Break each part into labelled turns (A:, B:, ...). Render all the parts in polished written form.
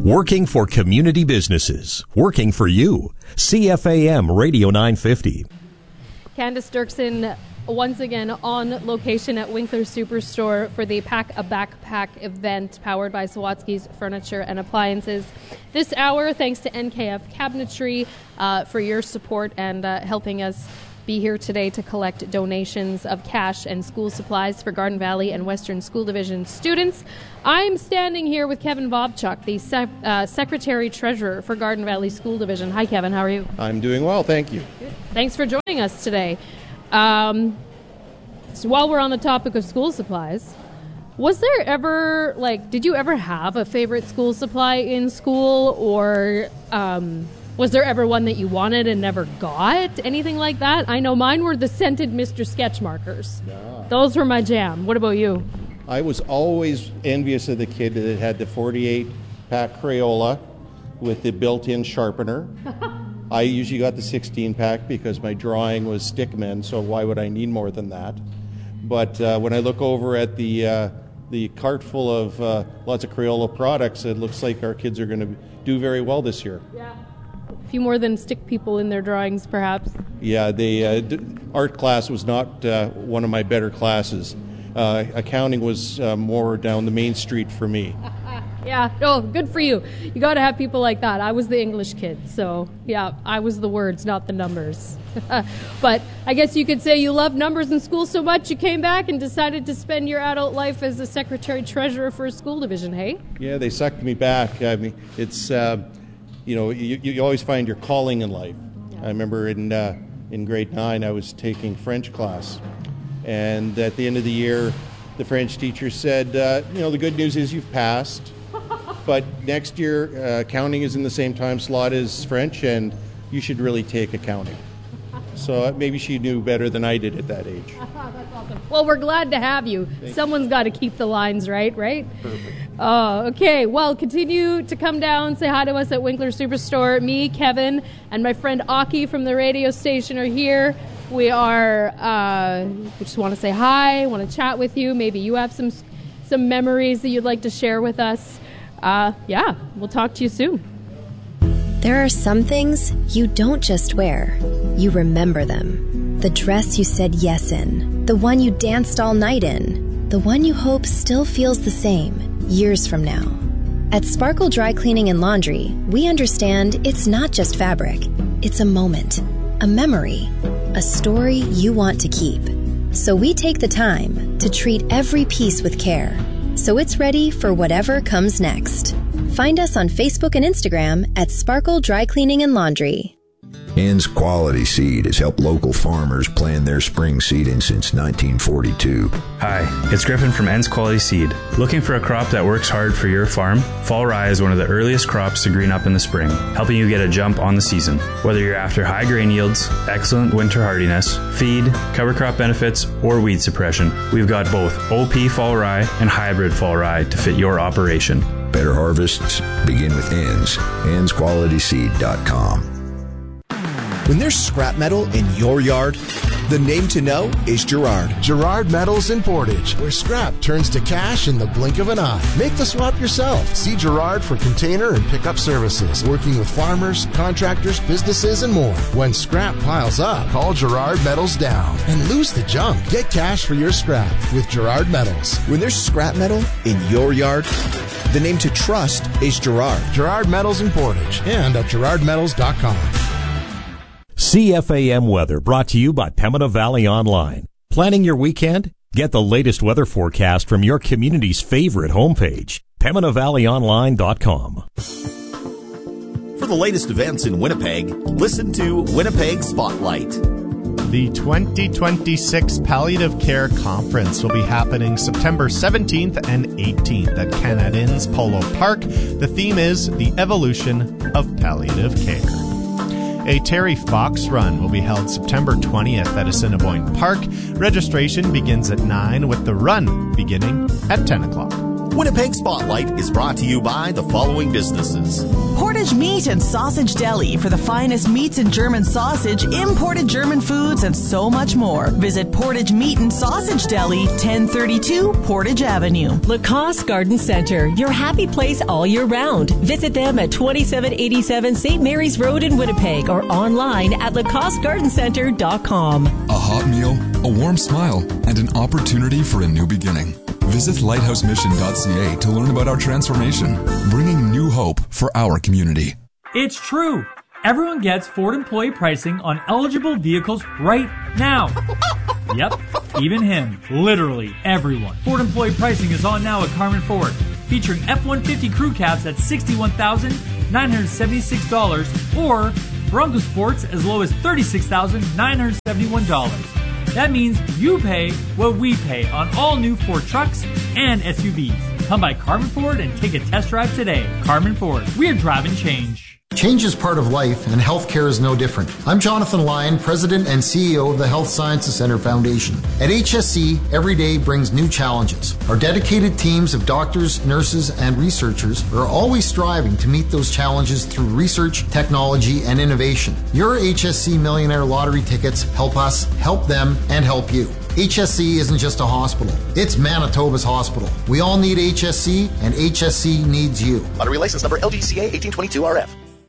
A: Working for community businesses. Working for you. CFAM Radio 950.
B: Candace Dirksen once again on location at Winkler Superstore for the Pack a Backpack event powered by Sawatsky's Furniture and Appliances. This hour, thanks to NKF Cabinetry for your support and helping us be here today to collect donations of cash and school supplies for Garden Valley and Western School Division students. I'm standing here with Kevin Bobchuk, the Secretary-Treasurer for Garden Valley School Division. Hi, Kevin. How are you?
C: I'm doing well, thank you.
B: Good. Thanks for joining us today. So while we're on the topic of school supplies, was there ever, did you ever have a favorite school supply in school, or was there ever one that you wanted and never got? Anything like that? I know mine were the scented Mr. Sketch markers. Yeah. Those were my jam. What about you?
C: I was always envious of the kid that had the 48-pack Crayola with the built-in sharpener. I usually got the 16-pack because my drawing was stickmen, so why would I need more than that? But when I look over at the cart full of lots of Crayola products, it looks like our kids are going to do very well this year.
B: Yeah. A few more than stick people in their drawings, perhaps.
C: Yeah, the art class was not one of my better classes. Accounting was more down the main street for me.
B: Yeah, good for you. You got to have people like that. I was the English kid, so yeah, I was the words, not the numbers. But I guess you could say you loved numbers in school so much you came back and decided to spend your adult life as a secretary-treasurer for a school division, hey?
C: Yeah, they sucked me back. I mean, it's, you always find your calling in life. Yeah. I remember in grade 9 I was taking French class, and at the end of the year the French teacher said, the good news is you've passed. But next year, accounting is in the same time slot as French, and you should really take accounting. So maybe she knew better than I did at that age.
B: That's awesome. Well, we're glad to have you. Someone's got to keep the lines right?
C: Perfect.
B: Okay. Well, continue to come down, say hi to us at Winkler Superstore. Me, Kevin, and my friend Aki from the radio station are here. We just want to say hi, want to chat with you. Maybe you have some memories that you'd like to share with us. We'll talk to you soon.
D: There are some things you don't just wear, you remember them. The dress you said yes in, the one you danced all night in, the one you hope still feels the same years from now. At Sparkle Dry Cleaning and Laundry, we understand it's not just fabric, it's a moment, a memory, a story you want to keep. So we take the time to treat every piece with care, so it's ready for whatever comes next. Find us on Facebook and Instagram at Sparkle Dry Cleaning and Laundry.
E: Ann's Quality Seed has helped local farmers plan their spring seeding since 1942.
F: Hi, it's Griffin from Ann's Quality Seed. Looking for a crop that works hard for your farm? Fall rye is one of the earliest crops to green up in the spring, helping you get a jump on the season. Whether you're after high grain yields, excellent winter hardiness, feed, cover crop benefits, or weed suppression, we've got both OP fall rye and hybrid fall rye to fit your operation.
E: Better harvests begin with Ann's. Ann'sQualitySeed.com.
G: When there's scrap metal in your yard, the name to know is Girard.
H: Girard Metals in Portage, where scrap turns to cash in the blink of an eye. Make the swap yourself. See Girard for container and pickup services, working with farmers, contractors, businesses, and more. When scrap piles up, call Girard Metals down and lose the junk. Get cash for your scrap with Girard Metals.
G: When there's scrap metal in your yard, the name to trust is Girard.
H: Girard Metals in Portage and at GirardMetals.com.
A: CFAM Weather brought to you by Pembina Valley Online. Planning your weekend? Get the latest weather forecast from your community's favorite homepage, PembinaValleyOnline.com.
I: For the latest events in Winnipeg, listen to Winnipeg Spotlight.
J: The 2026 Palliative Care Conference will be happening September 17th and 18th at Canada Inn's Polo Park. The theme is The Evolution of Palliative Care. A Terry Fox Run will be held September 20th at Assiniboine Park. Registration begins at 9 with the run beginning at 10 o'clock.
I: Winnipeg Spotlight is brought to you by the following businesses.
K: Portage Meat and Sausage Deli for the finest meats and German sausage, imported German foods, and so much more. Visit Portage Meat and Sausage Deli, 1032 Portage Avenue.
L: Lacoste Garden Center, your happy place all year round. Visit them at 2787 St. Mary's Road in Winnipeg or online at lacostegardencenter.com.
M: A hot meal, a warm smile, and an opportunity for a new beginning. Visit lighthousemission.ca to learn about our transformation, bringing new hope for our community.
N: It's true. Everyone gets Ford employee pricing on eligible vehicles right now. Yep, even him. Literally everyone. Ford employee pricing is on now at Carmen Ford, featuring F-150 crew cabs at $61,976 or Bronco Sports as low as $36,971. That means you pay what we pay on all new Ford trucks and SUVs. Come by Carmen Ford and take a test drive today. Carmen Ford, we're driving change.
O: Change is part of life, and healthcare is no different. I'm Jonathan Lyon, President and CEO of the Health Sciences Center Foundation. At HSC, every day brings new challenges. Our dedicated teams of doctors, nurses, and researchers are always striving to meet those challenges through research, technology, and innovation. Your HSC Millionaire Lottery tickets help us, help them, and help you. HSC isn't just a hospital. It's Manitoba's hospital. We all need HSC, and HSC needs you.
I: Lottery license number LGCA 1822RF.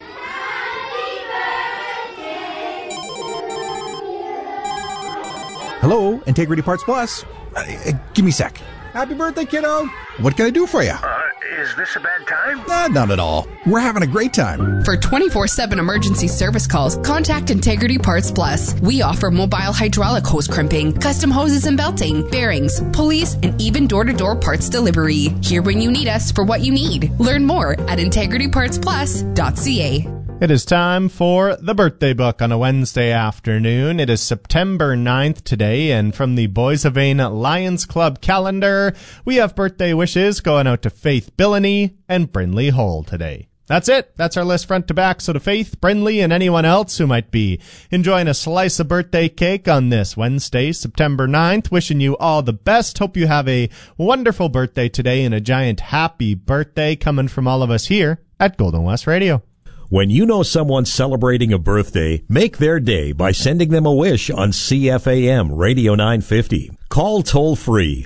P: Hello, Integrity Parts Plus. Give me a sec. Happy birthday, kiddo. What can I do for you?
Q: Is this a bad time?
P: Not at all. We're having a great time.
R: For 24/7 emergency service calls, contact Integrity Parts Plus. We offer mobile hydraulic hose crimping, custom hoses and belting, bearings, pulleys, and even door-to-door parts delivery. Here when you need us for what you need. Learn more at integritypartsplus.ca.
J: It is time for the birthday book on a Wednesday afternoon. It is September 9th today, and from the Boissevain Lions Club calendar, we have birthday wishes going out to Faith Billany and Brinley Hole today. That's it. That's our list front to back. So to Faith, Brinley, and anyone else who might be enjoying a slice of birthday cake on this Wednesday, September 9th, wishing you all the best. Hope you have a wonderful birthday today and a giant happy birthday coming from all of us here at Golden West Radio.
A: When you know someone's celebrating a birthday, make their day by sending them a wish on CFAM Radio 950. Call toll-free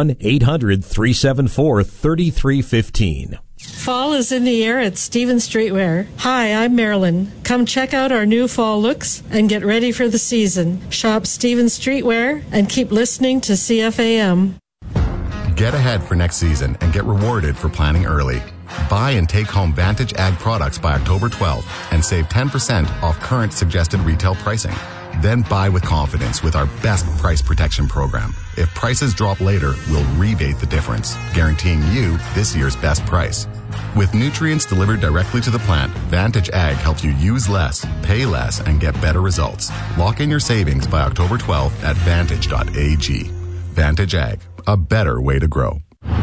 A: 1-800-374-3315.
S: Fall is in the air at Stevens Streetwear. Hi, I'm Marilyn. Come check out our new fall looks and get ready for the season. Shop Stevens Streetwear and keep listening to CFAM.
T: Get ahead for next season and get rewarded for planning early. Buy and take home Vantage Ag products by October 12th and save 10% off current suggested retail pricing. Then buy with confidence with our best price protection program. If prices drop later, we'll rebate the difference, guaranteeing you this year's best price. With nutrients delivered directly to the plant, Vantage Ag helps you use less, pay less, and get better results. Lock in your savings by October 12th at vantage.ag. Vantage Ag, a better way to grow.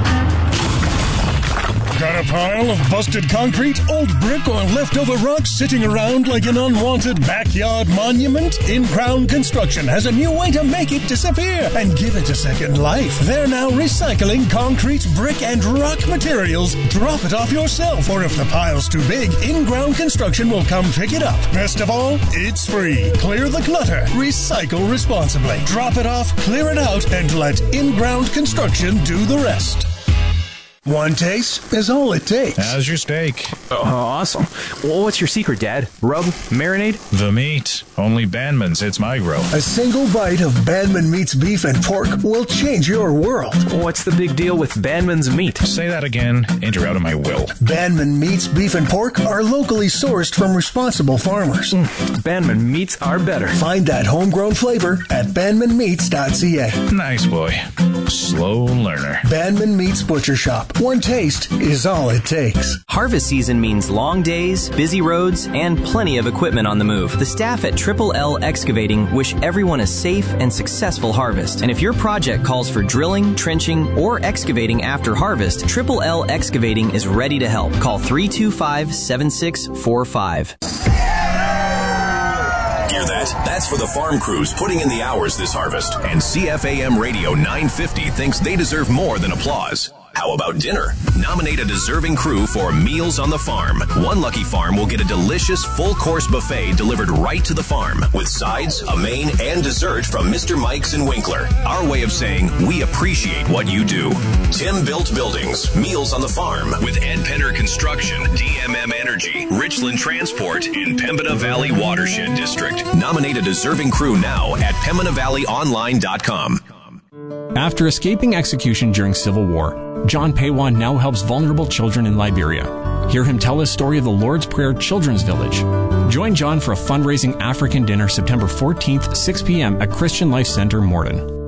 U: Got a pile of busted concrete, old brick, or leftover rocks sitting around like an unwanted backyard monument? In-Ground Construction has a new way to make it disappear and give it a second life. They're now recycling concrete, brick, and rock materials. Drop it off yourself, or if the pile's too big, In-Ground Construction will come pick it up. Best of all, it's free. Clear the clutter. Recycle responsibly. Drop it off, clear it out, and let In-Ground Construction do the rest. One taste is all it takes.
V: How's your steak?
W: Awesome. Well, what's your secret, Dad? Rub? Marinade?
V: The meat. Only Bandman's hits my grill.
U: A single bite of Bandman Meat's beef and pork will change your world.
W: What's the big deal with Bandman's meat?
V: Say that again, and you're out of my will.
U: Bandman Meat's beef and pork are locally sourced from responsible farmers.
W: Bandman Meats are better.
U: Find that homegrown flavor at bandmanmeats.ca.
V: Nice boy. Slow learner.
U: Bandman Meats Butcher Shop. One taste is all it takes.
X: Harvest season means long days, busy roads, and plenty of equipment on the move. The staff at Triple L Excavating wish everyone a safe and successful harvest. And if your project calls for drilling, trenching, or excavating after harvest, Triple L Excavating is ready to help. Call 325-7645.
Y: Hear that? That's for the farm crews putting in the hours this harvest. And CFAM Radio 950 thinks they deserve more than applause. How about dinner? Nominate a deserving crew for Meals on the Farm. One lucky farm will get a delicious full-course buffet delivered right to the farm with sides, a main, and dessert from Mr. Mike's in Winkler. Our way of saying we appreciate what you do. Tim Built Buildings. Meals on the Farm with Ed Penner Construction, DMM Energy, Richland Transport in Pembina Valley Watershed District. Nominate a deserving crew now at PembinaValleyOnline.com.
B: After escaping execution during Civil War, John Paywan now helps vulnerable children in Liberia. Hear him tell his story of the Lord's Prayer Children's Village. Join John for a fundraising African dinner September 14th, 6 p.m. at Christian Life Center, Morden.